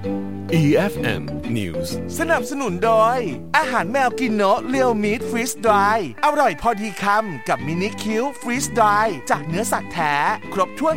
EFM News สนับสนุนโดยอาหารแมวกินโนะเรียวมีทฟรีซดรายอร่อยพอดีคำกับมินิคิวฟรีซดรายจากเนื้อสัตว์แท้ครบถ้วน